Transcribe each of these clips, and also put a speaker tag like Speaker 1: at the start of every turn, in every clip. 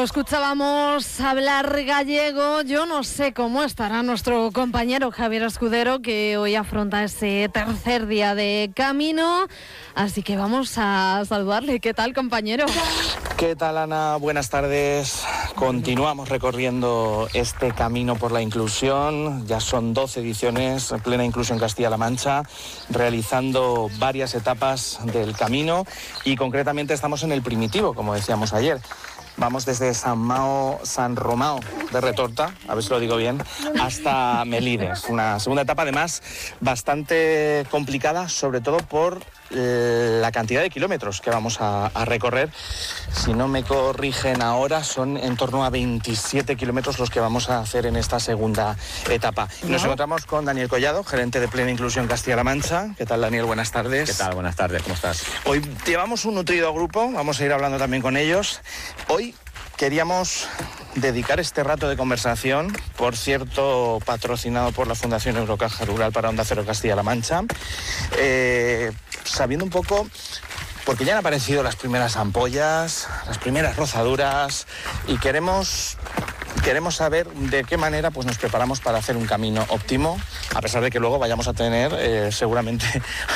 Speaker 1: Lo escuchábamos hablar gallego. Yo no sé cómo estará nuestro compañero Javier Escudero, que hoy afronta ese tercer día de camino. Así que vamos a saludarle. ¿Qué tal, compañero?
Speaker 2: ¿Qué tal, Ana? Buenas tardes. Continuamos recorriendo este camino por la inclusión. Ya son 12 ediciones en plena inclusión Castilla-La Mancha, realizando varias etapas del camino y concretamente estamos en el primitivo, como decíamos ayer. Vamos desde San Romao de Retorta, a ver si lo digo bien, hasta Melide. Una segunda etapa, además, bastante complicada, sobre todo por la cantidad de kilómetros que vamos a recorrer. Si no me corrigen ahora, son en torno a 27 kilómetros los que vamos a hacer en esta segunda etapa. Nos encontramos con Daniel Collado, gerente de Plena Inclusión Castilla-La Mancha. ¿Qué tal, Daniel? Buenas tardes.
Speaker 3: ¿Qué tal? Buenas tardes, ¿cómo estás?
Speaker 2: Hoy llevamos un nutrido grupo, vamos a ir hablando también con ellos. Hoy queríamos dedicar este rato de conversación, por cierto, patrocinado por la Fundación Eurocaja Rural para Onda Cero Castilla-La Mancha, sabiendo un poco, porque ya han aparecido las primeras ampollas, las primeras rozaduras, y queremos saber de qué manera pues nos preparamos para hacer un camino óptimo, a pesar de que luego vayamos a tener seguramente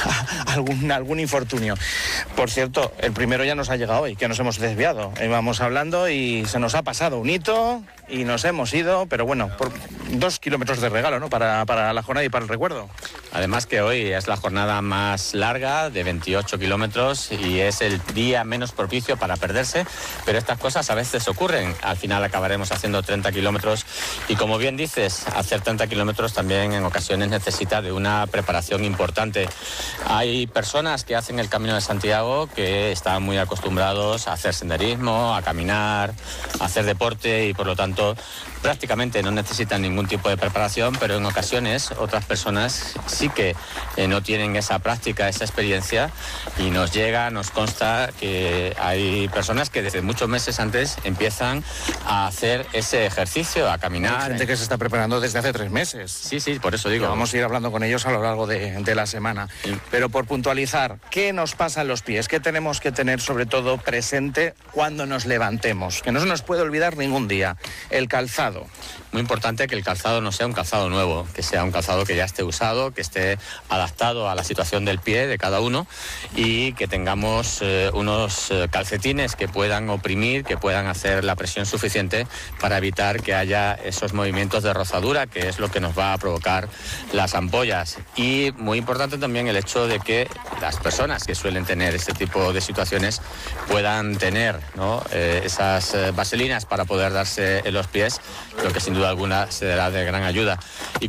Speaker 2: algún infortunio. Por cierto, el primero ya nos ha llegado hoy, que nos hemos desviado. Íbamos hablando y se nos ha pasado un hito y nos hemos ido, pero bueno, por 2 kilómetros de regalo, ¿no? Para la jornada y para el recuerdo.
Speaker 3: Además que hoy es la jornada más larga, de 28 kilómetros, y es el día menos propicio para perderse, pero estas cosas a veces ocurren. Al final acabaremos haciendo 30 kilómetros y, como bien dices, hacer 30 kilómetros también en ocasiones necesita de una preparación importante. Hay personas que hacen el Camino de Santiago que están muy acostumbrados a hacer senderismo, a caminar, a hacer deporte y, por lo tanto, prácticamente no necesitan ningún tipo de preparación, pero en ocasiones otras personas sí que no tienen esa práctica, esa experiencia, y nos consta que hay personas que desde muchos meses antes empiezan a hacer ese ejercicio, a caminar.
Speaker 2: Hay gente que se está preparando desde hace 3 meses.
Speaker 3: Sí, por eso digo.
Speaker 2: Que vamos a ir hablando con ellos a lo largo de la semana. Sí. Pero por puntualizar, ¿qué nos pasa en los pies? ¿Qué tenemos que tener sobre todo presente cuando nos levantemos? Que no se nos puede olvidar ningún día. El calzado.
Speaker 3: Muy importante que el calzado no sea un calzado nuevo, que sea un calzado que ya esté usado, que esté adaptado a la situación del pie de cada uno, y que tengamos unos calcetines que puedan oprimir, que puedan hacer la presión suficiente para evitar que haya esos movimientos de rozadura, que es lo que nos va a provocar las ampollas. Y muy importante también el hecho de que las personas que suelen tener este tipo de situaciones puedan tener, ¿no?, esas vaselinas para poder darse en los pies, lo que sin duda alguna será de gran ayuda.